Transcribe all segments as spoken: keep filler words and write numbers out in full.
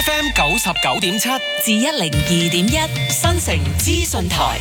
F M 九十九點七至一零二點一新城資訊台。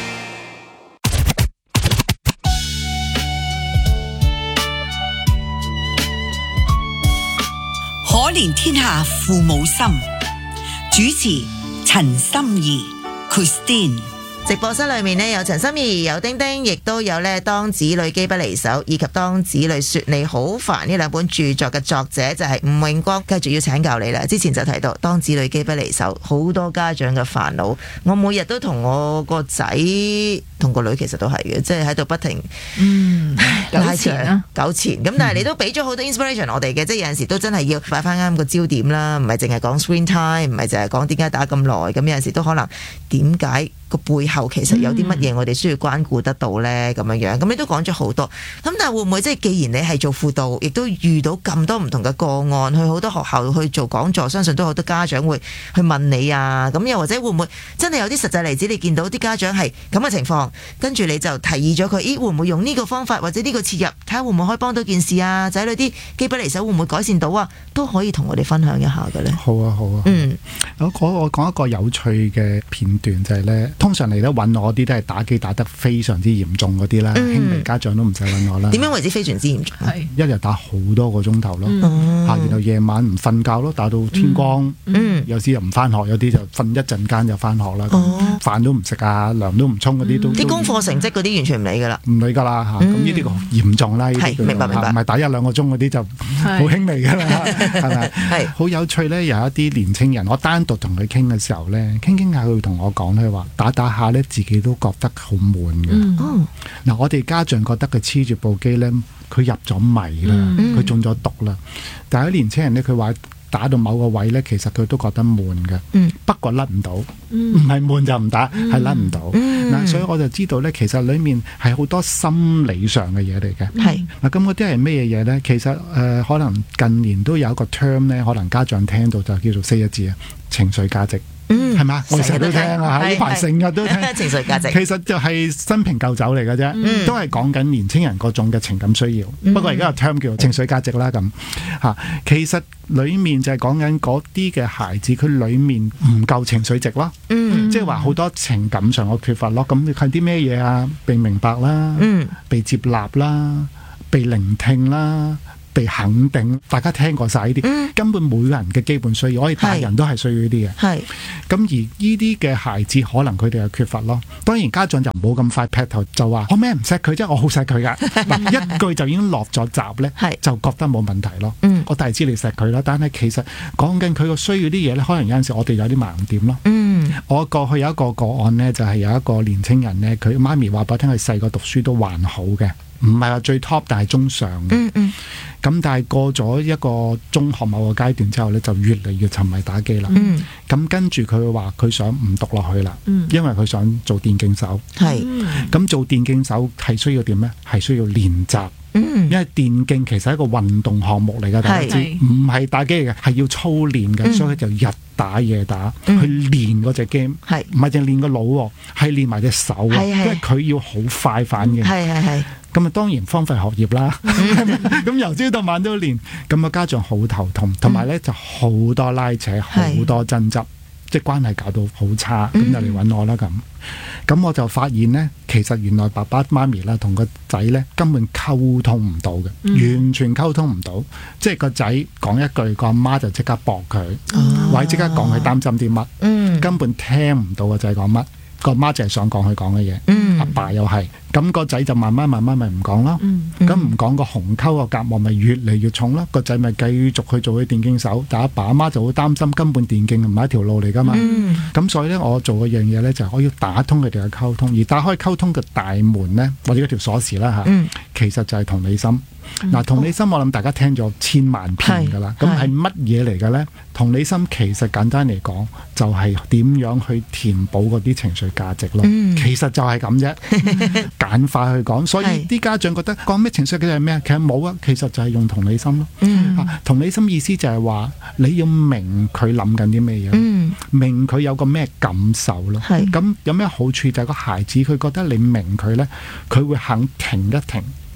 可憐天下父母心，主持陳心怡 Christine。 直播室裏面呢，有陳心怡、有丁丁，亦都有呢當子女機不離手以及當子女說你好煩呢兩本著作嘅作者就係吳永光。繼續要請教你啦，之前就提到當子女機不離手，好多家長嘅煩惱。我每日都同我個仔同個女其實都係嘅，即係喺度不停嗯糾纏啦， 糾纏。咁但係你都俾咗好多 inspiration 我哋嘅，即係有陣時都真係要擺翻啱個焦點啦，唔係淨係講 screen time，唔係淨係講點解打咁耐。咁有陣時都可能點解個背後其實有啲乜嘢我哋需要關顧得到呢？咁樣樣。咁你都講咗好多，咁但係會唔會即係既然你係做輔導，亦都遇到咁多唔同嘅個案，去好多學校去做講座，相信都好多家長會去問你啊。咁又或者會唔會真係有啲實際例子，你見到啲家長係咁嘅情況，跟住你就提議咗佢，咦會唔會用呢個方法或者呢個切入，睇下會唔會可以幫到件事啊？仔女啲機不離手會唔會改善到啊？都可以同我哋分享一下嘅呢。 好啊，好啊。 嗯， 我我講一個有趣嘅片段就係呢。通常嚟得揾我啲都係打機打得非常之嚴重嗰啲啦， 嗯、 輕微家長都唔使揾我啦。 點樣為之非常之嚴重？ 係一日打好多個鐘頭咯，嚇、 嗯， 然後夜晚唔瞓覺咯，打到天光。 嗯， 有時又唔翻學，有啲就瞓一陣間就翻學啦。哦，飯都唔食啊，涼都唔沖嗰啲都。 啲功課成績嗰啲完全唔理㗎啦。 唔理㗎啦嚇，咁呢啲個嚴重啦，呢啲明白明白， 唔係打一兩個鐘嗰啲就好輕微㗎啦，係咪？係好有趣咧，有一啲年青人，我單獨同佢傾嘅時候咧，傾傾下佢會同我講咧話，打打下咧自己都覺得好悶嘅。嗱、嗯嗯，我哋家長覺得佢黐住部機咧，佢入咗迷啦，佢、嗯、中咗毒啦。但係啲年青人咧，佢話打到某個位咧，其實佢都覺得悶嘅、嗯。不過甩唔到，唔、嗯、係悶就唔打，係甩唔到。嗱、嗯，所以我就知道咧，其實裡面係好多心理上嘅嘢嚟嘅。係嗱，咁嗰啲係咩嘢咧？其實誒、呃，可能近年都有一個 term 咧，可能家長聽到就叫做四個字啊，情緒價值。嗯，係嘛？我成日都聽啊，呢排成日都聽情緒價值。 其實就係新瓶舊酒嚟嘅啫，嗯、都係講緊年青人嗰種嘅情感需要。嗯、不過而家個 term 叫做情緒價值啦，咁嚇。其實裡面就係講緊嗰啲嘅孩子，佢裡面唔夠情緒值咯。嗯，即係話好多情感上嘅缺乏咯。咁係啲咩嘢啊？被明白啦，嗯，被接納啦，被聆聽啦。被肯定，大家聽過晒呢啲、嗯，根本每個人嘅基本需要，我哋大人都係需要呢啲嘅。係，咁而呢啲嘅孩子，可能佢哋係缺乏咯。當然家長就唔好咁快劈頭就話，我咩唔錫佢啫，我好錫佢噶。嗱，一句就已經落咗閘咧，就覺得冇問題咯。嗯、我大知你錫佢啦，但係其實講緊佢個需要啲嘢咧，可能有陣時我哋有啲盲點咯。嗯，我過去有一個個案咧，就係、是、有一個年青人咧，佢媽咪話俾我聽，佢細個讀書都還好嘅。唔係話最 top， 但係中上嘅。嗯嗯。咁但係過咗一個中學某個階段之後咧，就越嚟越沉迷打機啦。嗯。咁跟住佢話佢想唔讀落去啦。嗯。因為佢想做電競手。係。咁做電競手係需要點咧？係需要練習。嗯。因為電競其實係一個運動項目嚟㗎，大家知，唔係打機嘅，係要操練嘅、嗯，所以就日打夜打、嗯、去練嗰隻 game。係。唔係淨係練個腦喎，係練埋隻手。係係。因為佢要好快反應。係係係。咁啊，當然荒廢學業啦。咁由朝到晚都練，咁啊家長好頭痛，同埋咧就好多拉扯，好多爭執，即係關係搞到好差。咁就嚟揾我啦咁。咁我就發現咧，其實原來爸爸媽咪啦同個仔咧根本溝通唔到嘅，完全溝通唔到。即係個仔講一句，個阿媽就即刻駁佢，或者即刻講佢擔心啲乜，根本聽唔到個仔講乜。個媽就係想講佢講嘅嘢，阿爸又係，咁個仔就慢慢慢慢咪唔講咯，咁唔講個鴻溝個隔膜咪越嚟越重咯，個仔咪繼續去做佢電競手，但阿爸阿媽就好擔心，根本電競唔係一條路嚟噶嘛，咁、嗯、所以咧我做嘅樣嘢咧就係我要打通佢哋嘅溝通，而打開溝通嘅大門咧或者嗰條鎖匙啦吓、嗯，其實就係同理心。嗱、嗯，同理心我諗大家聽咗千萬遍噶啦，咁係乜嘢嚟嘅咧？同理心其實簡單嚟講，就係、是、點樣去填補嗰啲情緒價值咯、嗯。其實就係咁啫，簡化去講。所以啲家長覺得講咩情緒嘅係咩？其實冇啊，其實就係用同理心咯、嗯啊。同理心意思就係話你要明佢諗緊啲咩嘢，明佢有個咩感受咯。咁有咩好處就係個孩子佢覺得你明佢咧，佢會肯停一停。嗯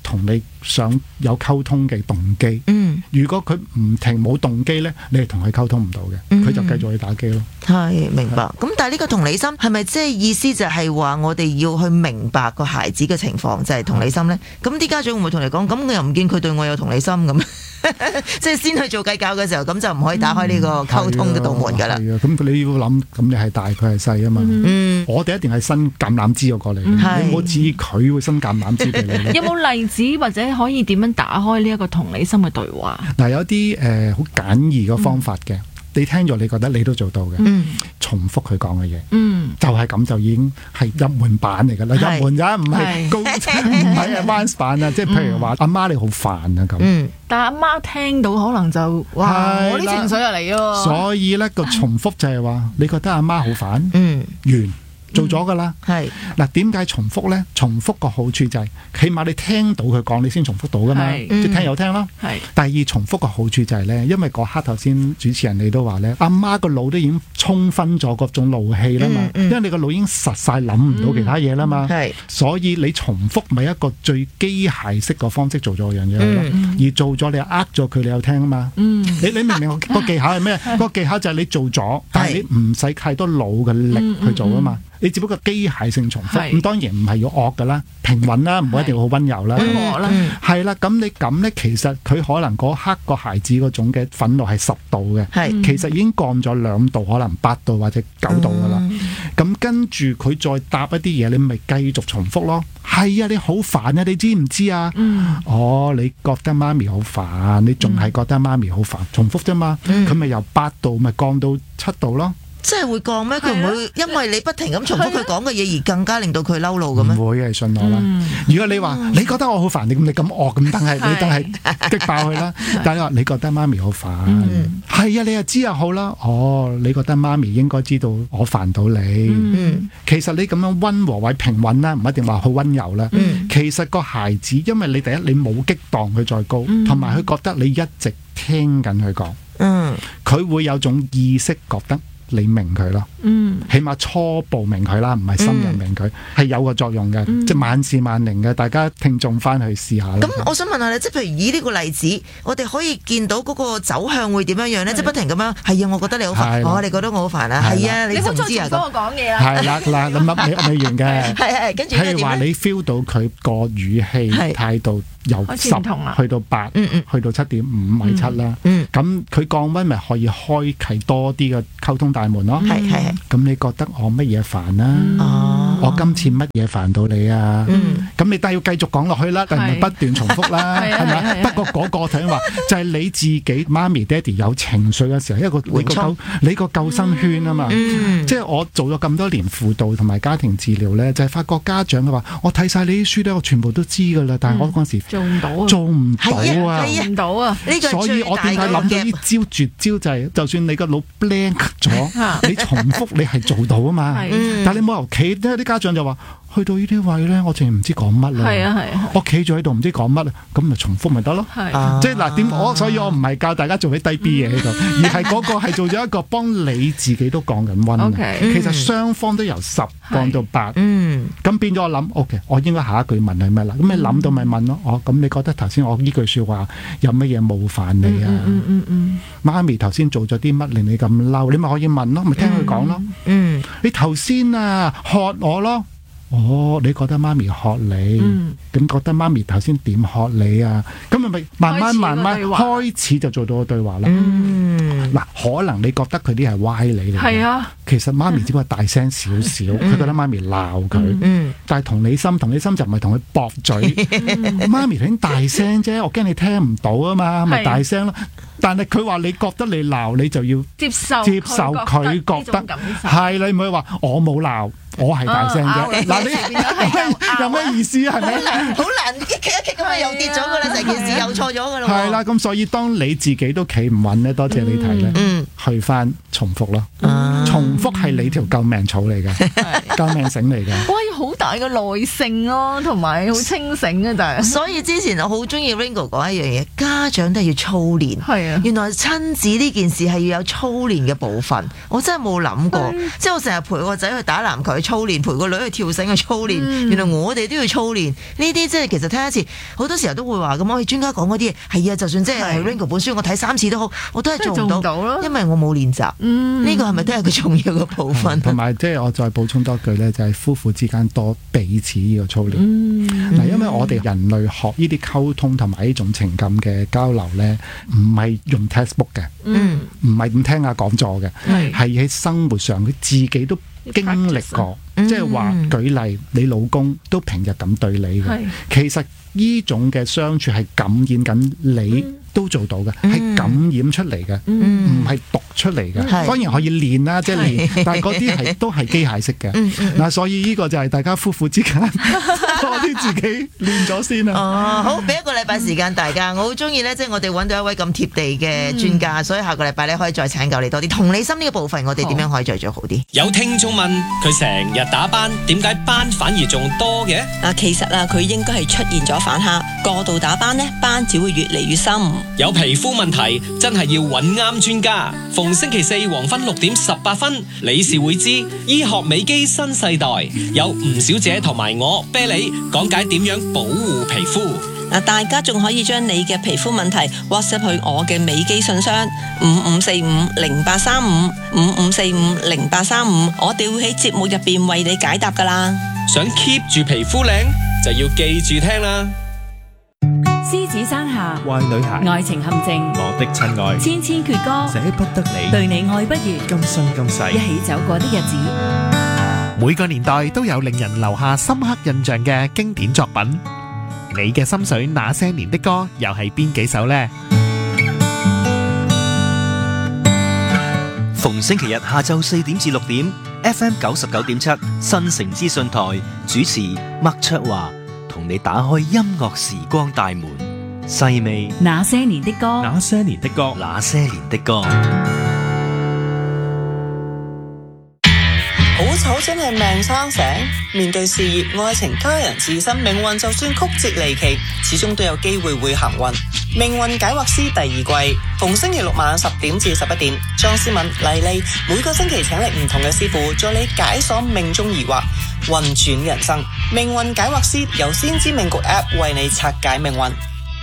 同你想有溝通嘅動機。 嗯， 如果佢唔停冇動機呢，你係同佢溝通唔到嘅，佢、嗯、就繼續去打機咯。 係明白。咁但係呢個同理心係咪即係意思就係話我哋要去明白個孩子嘅情況就係、是、同理心呢？咁啲家長會唔會同你講？咁我又唔見佢對我有同理心咁，即係先去做計較嘅時候，咁就唔可以打開呢個溝通嘅道門㗎啦。係啊， 咁你要諗，咁你係大，佢係細啊嘛。嗯，我哋一定係伸橄欖枝嗰個嚟，嗯、你唔好指佢會伸橄欖枝俾你。 有冇例子或者可以點樣打開呢一個同理心嘅對話？ 嗱，有啲誒好簡易嘅方法嘅。嗯，你聽咗，你覺得你都做到嘅，嗯、重複佢講嘅嘢，嗯、就係咁就已經係入門版嚟㗎啦，是入門咋，唔係高，唔係 advanced 版啊！即係譬如話，阿媽你好煩啊咁，嗯、 但係阿媽聽到可能就哇，我啲情緒又嚟喎。所以咧個重複就係話，你覺得阿媽好煩，嗯、完。做咗噶啦，係嗱，點解重複咧？重複個好處就係，起碼你聽到佢講，你先重複到噶嘛，即係聽有聽咯。係第二，重複個好處就係咧，因為嗰刻頭先主持人你都話咧，阿媽個腦都已經沖昏咗嗰種怒氣啦嘛，因為你個腦已經實晒諗唔到其他嘢啦嘛，係所以你重複咪一個最機械式個方式做咗樣嘢咯，而做咗你又呃咗佢，你有聽啊嘛，你你明唔明個技巧係咩？個技巧就係你做咗，但係你唔使太多腦嘅力去做啊嘛。你只不過機械性重複，咁是當然唔係要惡噶啦，平穩啦，唔好一定要好溫柔啦。溫和啦，係啦。咁你咁咧，其實佢可能嗰刻個孩子嗰種嘅憤怒係十度嘅，係其實已經降咗兩度，可能八度或者九度噶啦。咁、嗯、跟住佢再答一啲嘢，你咪繼續重複咯。係啊，你好煩啊，你知唔知啊？嗯、哦，你覺得媽咪好煩，你仲係覺得媽咪好煩，重複啫嘛。佢咪、嗯、由八度咪降到七度咯。 真係會降咩？佢唔會因為你不停咁重複佢講嘅嘢而更加令到佢嬲怒嘅咩？ 唔會係信我啦。嗯、如果你話、嗯、你覺得我好煩，你咁你咁惡咁，但係你都係激爆佢啦。但係話你覺得媽咪好煩，係、嗯、啊，你又知又好啦。哦，你覺得媽咪應該知道我煩到你。嗯、其實你咁樣溫和或平穩啦，唔一定話好溫柔啦。嗯、其實個孩子，因為你第一你冇激盪佢再高，同埋佢覺得你一直聽緊佢講，佢、嗯、會有種意識覺得。你明佢咯，嗯，起碼初步明佢啦，唔係深入明佢，係、嗯、有個作用嘅，嗯、即係萬事萬靈嘅，大家聽眾翻去試下啦。 咁我想問下你，即係譬如以呢個例子，我哋可以見到嗰個走向會點樣樣咧？即係不停咁樣，係啊，我覺得你好煩，我你覺得我好煩啊，係啊，你知唔知啊？ 幫我講嘢啦。 係啦，嗱，咁未未完嘅， 係係，跟住係話你 feel 到佢個語氣態度。由十去到八，嗯嗯去到七點五米七啦。咁佢降溫咪可以開啟多啲嘅溝通大門咯。係係係。咁你覺得我乜嘢煩啊？哦，我今次乜嘢煩到你啊？嗯。咁你但係要繼續講落去啦，但係不斷重複啦，係咪？不過嗰個聽話就係你自己媽咪爹哋有情緒嘅時候，一個你個救你個救生圈啊嘛。即係我做咗咁多年輔導同埋家庭治療咧，就係發覺家長嘅話，我睇晒你啲書咧，我全部都知㗎啦。但係我嗰陣時。做唔到啊！做唔到啊！ 做唔到啊！呢個所以我點解諗到呢招絕招就係，就算你個腦 blank 咗，你重複你係做到啊嘛。但係你冇由企，因為啲家長就話。去到呢啲位咧，我淨係唔知講乜啦。係啊係啊，我企咗喺度唔知講乜，咁咪重複咪得咯。係，即係嗱點我，所以我唔係教大家做啲低 B 嘢喺度，而係嗰個係做咗一個幫你自己都降緊溫。其實雙方都由十降到八。嗯，咁變咗我諗，OK，我應該下一句問係咩啦？咁你諗到咪問咯。哦，咁你覺得頭先我呢句説話有乜嘢冒犯你啊？嗯嗯嗯，媽咪頭先做咗啲乜令你咁嬲？你咪可以問咯，咪聽佢講咯。嗯，你頭先啊喝我咯。哦，你覺得媽咪喝你，咁、嗯、覺得媽咪頭先點喝你啊？咁咪咪慢慢慢慢開始就做到個對話啦。嗱、嗯，可能你覺得佢啲係歪理嚟嘅，係啊，其實媽咪只不過大聲少少，佢、嗯、覺得媽咪鬧佢，嗯、但係同理心，同理心就唔係同佢駁嘴。嗯、媽咪頭先大聲啫，我驚你聽唔到啊嘛，咪大聲咯。但係佢話你覺得你鬧，你就要接受接受佢覺得係，你唔可以話我冇鬧。我係大聲啫，嗱你有咩意思啊？係咪？好難，好難，一棘一棘咁啊，又跌咗噶啦，成件事又錯咗噶啦。係啦，咁所以當你自己都企唔穩咧，多謝你睇咧，嗯，去翻重複咯，重複係你條救命草嚟嘅，救命繩嚟嘅。 哇，要好大嘅耐性咯，同埋好清醒啊！但係， 所以之前我好中意 Ringo 講一樣嘢，家長都係要操練。 係啊， 原來親子呢件事係要有操練嘅部分，我真係冇諗過。即係我成日陪個仔去打籃球去操練，陪個女去跳繩去操練。嗯、原來我哋都要操練呢啲，即係其實聽一次，好多時候都會話咁。我哋專家講嗰啲嘢係啊，就算即係 Ringo 本書，我睇三次都好，我都係做唔到，到因為我冇練習。呢、嗯、個係咪都係個重要嘅部分？同埋即係我再補充多句咧，就係、是、夫婦之間多彼此呢個操練。嗱、嗯，因為我哋人類學呢啲溝通同埋呢種情感嘅交流咧，唔係用 textbook 嘅，唔係咁聽下講座嘅，係喺生活上佢自己都經歷過。即係話舉例，你老公都平日咁對你嘅，其實呢種嘅相處係感染緊你。嗯都做到嘅，係、嗯、感染出嚟嘅，唔、嗯、係讀出嚟嘅。當然可以練啦，即係練，但係嗰啲係都係機械式嘅。嗱、嗯嗯，所以呢個就係大家夫婦之間多啲自己練咗先啦。 哦，好，俾一個禮拜時間大家，我好中意咧，即係我哋揾到一位咁貼地嘅專家、嗯，所以下個禮拜咧可以再請教你多啲同理心呢個部分，我哋點樣可以再做好啲？ 有聽眾問佢成日打斑，點解斑反而仲多嘅？ 嗱，其實啊，佢應該係出現咗反客，過度打斑呢，斑只會越嚟越深。 有皮膚問題真係要揾啱專家。逢星期四黃昏六點十八分，理事會知醫學美肌新世代，有吳小姐同埋我啤梨講解點樣保護皮膚。 嗱，大家仲可以將你嘅皮膚問題 WhatsApp 去我嘅美肌信箱五五四五零八三五五五四五零八三五，我哋會喺節目入邊為你解答噶啦。 想 keep 住皮膚靚，就要記住聽啦。 獅子山下， 壞女孩， 愛情陷阱， 我的親愛， 千千闕歌， 捨不得你， 對你愛不完， 今生今世， 一起走過的日子。 每個年代都有令人留下深刻印象嘅經典作品，你嘅心水那些年的歌又係邊幾首呢？ 逢星期日下晝四點至六點 ，F M 九十九點七新城資訊台主持麥卓華。同你打開音樂時光大門，細味那些年的歌， 那些年的歌， 那些年的歌。 好醜真係命生醒，面對事業、愛情、家人、自身命運，就算曲折離奇，始終都有機會會行運。命運解惑師第二季，逢星期六晚十點至十一點，莊思敏、麗麗每個星期請嚟唔同嘅師傅，助你解鎖命中疑惑，運轉人生。命運解惑師由先知命局 App 為你拆解命運。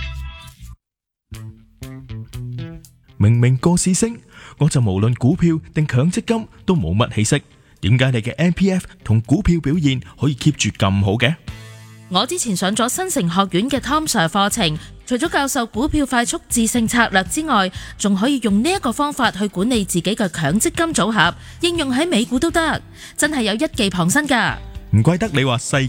明明個市升，我就無論股票定強積金都冇乜起色，點解你嘅 M P F 同股票表現可以 keep 住咁好嘅？ 我之前上咗新城學院嘅 Tom Sir 課程，除咗教授股票快速致勝策略之外，仲可以用呢一個方法去管理自己嘅強積金組合，應用喺美股都得，真係有一技傍身㗎。 唔怪得你話細